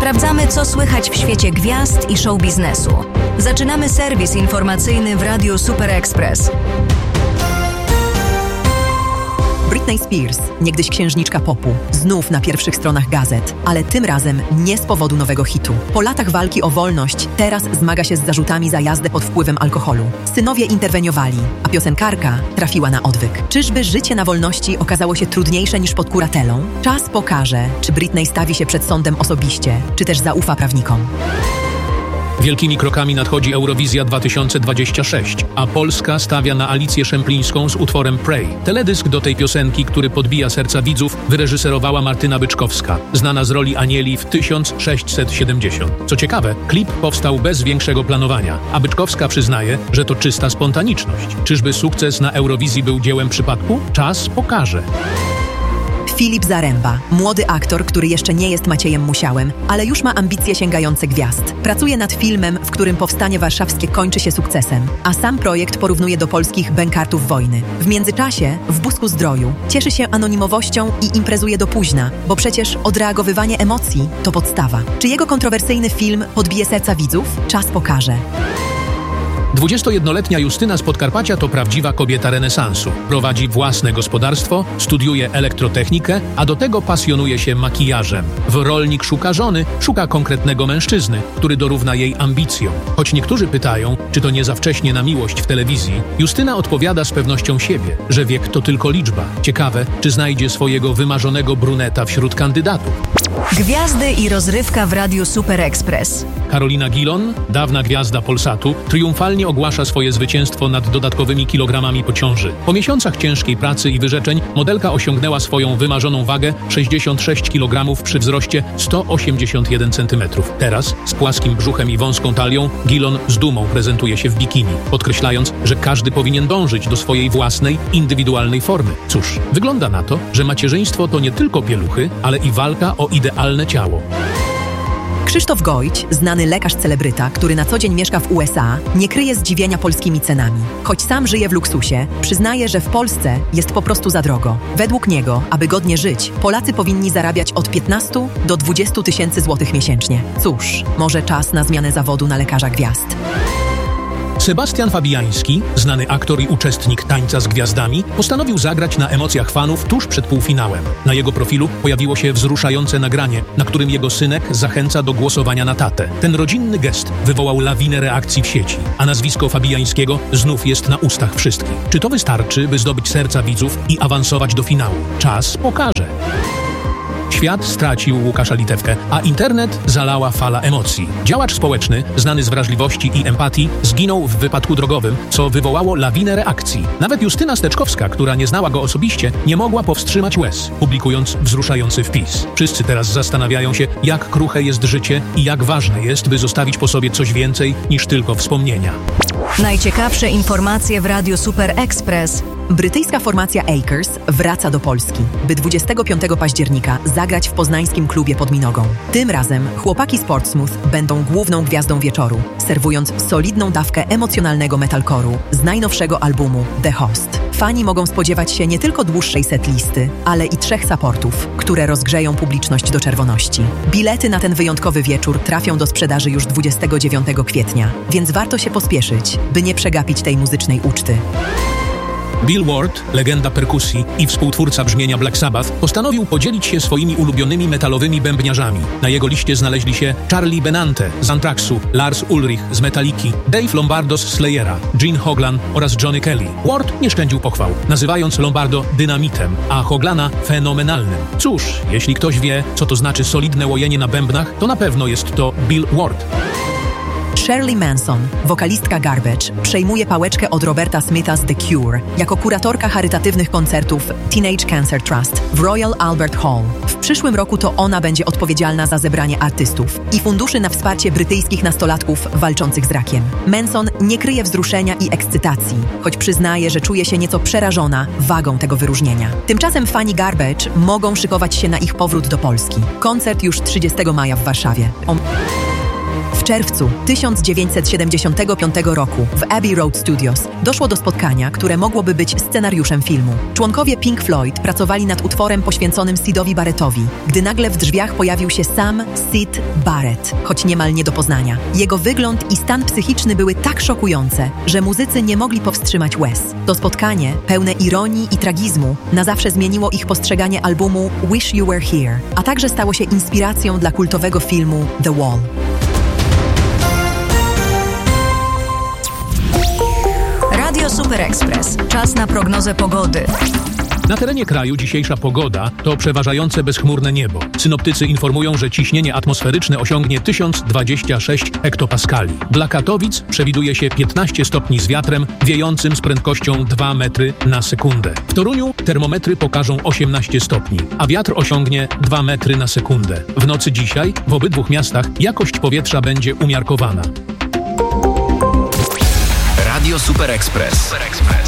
Sprawdzamy, co słychać w świecie gwiazd i show biznesu. Zaczynamy serwis informacyjny w Radiu Super Express. Britney Spears, niegdyś księżniczka popu, znów na pierwszych stronach gazet, ale tym razem nie z powodu nowego hitu. Po latach walki o wolność teraz zmaga się z zarzutami za jazdę pod wpływem alkoholu. Synowie interweniowali, a piosenkarka trafiła na odwyk. Czyżby życie na wolności okazało się trudniejsze niż pod kuratelą? Czas pokaże, czy Britney stawi się przed sądem osobiście, czy też zaufa prawnikom. Wielkimi krokami nadchodzi Eurowizja 2026, a Polska stawia na Alicję Szemplińską z utworem Pray. Teledysk do tej piosenki, który podbija serca widzów, wyreżyserowała Martyna Byczkowska, znana z roli Anieli w 1670. Co ciekawe, klip powstał bez większego planowania, a Byczkowska przyznaje, że to czysta spontaniczność. Czyżby sukces na Eurowizji był dziełem przypadku? Czas pokaże. Filip Zaremba, młody aktor, który jeszcze nie jest Maciejem Musiałem, ale już ma ambicje sięgające gwiazd. Pracuje nad filmem, w którym powstanie warszawskie kończy się sukcesem, a sam projekt porównuje do polskich bękartów wojny. W międzyczasie, w Busku Zdroju, cieszy się anonimowością i imprezuje do późna, bo przecież odreagowywanie emocji to podstawa. Czy jego kontrowersyjny film podbije serca widzów? Czas pokaże. 21-letnia Justyna z Podkarpacia to prawdziwa kobieta renesansu. Prowadzi własne gospodarstwo, studiuje elektrotechnikę, a do tego pasjonuje się makijażem. W Rolnik szuka żony, szuka konkretnego mężczyzny, który dorówna jej ambicjom. Choć niektórzy pytają, czy to nie za wcześnie na miłość w telewizji, Justyna odpowiada z pewnością siebie, że wiek to tylko liczba. Ciekawe, czy znajdzie swojego wymarzonego bruneta wśród kandydatów. Gwiazdy i rozrywka w Radiu Super Express. Karolina Gilon, dawna gwiazda Polsatu, triumfalnie ogłasza swoje zwycięstwo nad dodatkowymi kilogramami po ciąży. Po miesiącach ciężkiej pracy i wyrzeczeń modelka osiągnęła swoją wymarzoną wagę 66 kg przy wzroście 181 cm. Teraz, z płaskim brzuchem i wąską talią, Gilon z dumą prezentuje się w bikini, podkreślając, że każdy powinien dążyć do swojej własnej, indywidualnej formy. Cóż, wygląda na to, że macierzyństwo to nie tylko pieluchy, ale i walka o idealne ciało. Krzysztof Gojć, znany lekarz-celebryta, który na co dzień mieszka w USA, nie kryje zdziwienia polskimi cenami. Choć sam żyje w luksusie, przyznaje, że w Polsce jest po prostu za drogo. Według niego, aby godnie żyć, Polacy powinni zarabiać od 15 do 20 tysięcy złotych miesięcznie. Cóż, może czas na zmianę zawodu na lekarza gwiazd. Sebastian Fabiański, znany aktor i uczestnik Tańca z Gwiazdami, postanowił zagrać na emocjach fanów tuż przed półfinałem. Na jego profilu pojawiło się wzruszające nagranie, na którym jego synek zachęca do głosowania na tatę. Ten rodzinny gest wywołał lawinę reakcji w sieci, a nazwisko Fabiańskiego znów jest na ustach wszystkich. Czy to wystarczy, by zdobyć serca widzów i awansować do finału? Czas pokaże. Świat stracił Łukasza Litewkę, a internet zalała fala emocji. Działacz społeczny, znany z wrażliwości i empatii, zginął w wypadku drogowym, co wywołało lawinę reakcji. Nawet Justyna Steczkowska, która nie znała go osobiście, nie mogła powstrzymać łez, publikując wzruszający wpis. Wszyscy teraz zastanawiają się, jak kruche jest życie i jak ważne jest, by zostawić po sobie coś więcej niż tylko wspomnienia. Najciekawsze informacje w Radiu Super Express. Brytyjska formacja Acres wraca do Polski, by 25 października zagrać w poznańskim klubie pod Minogą. Tym razem chłopaki z Portsmouth będą główną gwiazdą wieczoru, serwując solidną dawkę emocjonalnego metalcore'u z najnowszego albumu The Host. Fani mogą spodziewać się nie tylko dłuższej setlisty, ale i 3 supportów, które rozgrzeją publiczność do czerwoności. Bilety na ten wyjątkowy wieczór trafią do sprzedaży już 29 kwietnia, więc warto się pospieszyć, by nie przegapić tej muzycznej uczty. Bill Ward, legenda perkusji i współtwórca brzmienia Black Sabbath, postanowił podzielić się swoimi ulubionymi metalowymi bębniarzami. Na jego liście znaleźli się Charlie Benante z Anthraxu, Lars Ulrich z Metalliki, Dave Lombardo z Slayera, Gene Hoglan oraz Johnny Kelly. Ward nie szczędził pochwał, nazywając Lombardo dynamitem, a Hoglana fenomenalnym. Cóż, jeśli ktoś wie, co to znaczy solidne łojenie na bębnach, to na pewno jest to Bill Ward. Shirley Manson, wokalistka Garbage, przejmuje pałeczkę od Roberta Smitha z The Cure jako kuratorka charytatywnych koncertów Teenage Cancer Trust w Royal Albert Hall. W przyszłym roku to ona będzie odpowiedzialna za zebranie artystów i funduszy na wsparcie brytyjskich nastolatków walczących z rakiem. Manson nie kryje wzruszenia i ekscytacji, choć przyznaje, że czuje się nieco przerażona wagą tego wyróżnienia. Tymczasem fani Garbage mogą szykować się na ich powrót do Polski. Koncert już 30 maja w Warszawie. W czerwcu 1975 roku w Abbey Road Studios doszło do spotkania, które mogłoby być scenariuszem filmu. Członkowie Pink Floyd pracowali nad utworem poświęconym Sidowi Barrettowi, gdy nagle w drzwiach pojawił się sam Syd Barrett, choć niemal nie do poznania. Jego wygląd i stan psychiczny były tak szokujące, że muzycy nie mogli powstrzymać łez. To spotkanie, pełne ironii i tragizmu, na zawsze zmieniło ich postrzeganie albumu Wish You Were Here, a także stało się inspiracją dla kultowego filmu The Wall. Radio Super Express. Czas na prognozę pogody. Na terenie kraju dzisiejsza pogoda to przeważające bezchmurne niebo. Synoptycy informują, że ciśnienie atmosferyczne osiągnie 1026 hektopaskali. Dla Katowic przewiduje się 15 stopni z wiatrem wiejącym z prędkością 2 metry na sekundę. W Toruniu termometry pokażą 18 stopni, a wiatr osiągnie 2 metry na sekundę. W nocy dzisiaj w obydwu miastach jakość powietrza będzie umiarkowana. Radio Super Express.